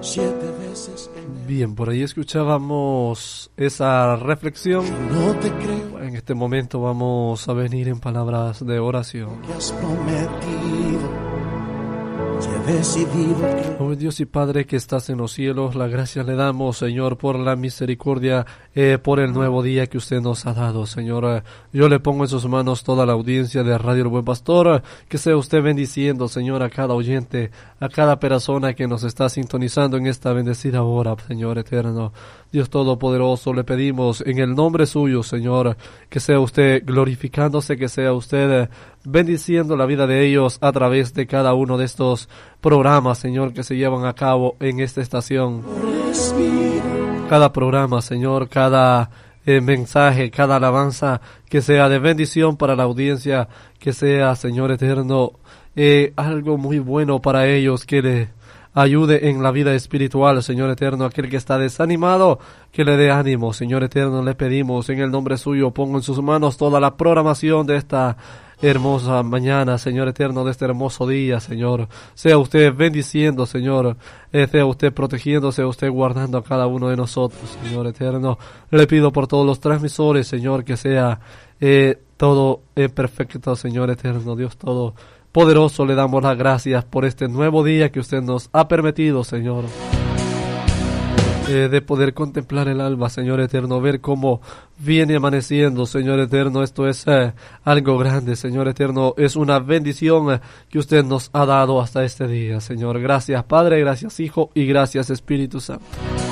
Bien, por ahí escuchábamos esa reflexión. No te creo. En este momento vamos a venir en palabras de oración. Que has prometido. He decidido que... Oh Dios y Padre que estás en los cielos, la gracia le damos, Señor, por la misericordia, por el nuevo día que usted nos ha dado, Señor. Yo le pongo en sus manos toda la audiencia de Radio El Buen Pastor, que sea usted bendiciendo, Señor, a cada oyente, a cada persona que nos está sintonizando en esta bendecida hora, Señor eterno. Dios Todopoderoso, le pedimos en el nombre suyo, Señor, que sea usted glorificándose, que sea usted bendiciendo la vida de ellos a través de cada uno de estos programas, Señor, que se llevan a cabo en esta estación. Cada programa, Señor, cada mensaje, cada alabanza, que sea de bendición para la audiencia, que sea, Señor eterno, algo muy bueno para ellos, que le ayude en la vida espiritual, Señor eterno. Aquel que está desanimado, que le dé ánimo, Señor eterno. Le pedimos en el nombre suyo, pongo en sus manos toda la programación de esta hermosa mañana, Señor eterno, de este hermoso día, Señor. Sea usted bendiciendo, Señor, sea usted protegiendo, sea usted guardando a cada uno de nosotros, Señor eterno. Le pido por todos los transmisores, Señor, que sea todo perfecto, Señor eterno. Dios Todopoderoso, le damos las gracias por este nuevo día que usted nos ha permitido, Señor, de poder contemplar el alba, Señor eterno, ver cómo viene amaneciendo, Señor eterno. Esto es algo grande, Señor eterno, es una bendición que usted nos ha dado hasta este día, Señor. Gracias, Padre, gracias, Hijo, y gracias, Espíritu Santo.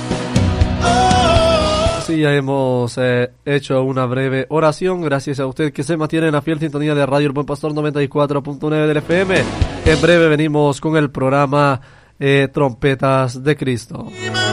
Sí, ya hemos hecho una breve oración. Gracias a usted que se mantiene en la fiel sintonía de Radio El Buen Pastor 94.9 del FM. En breve venimos con el programa Trompetas de Cristo.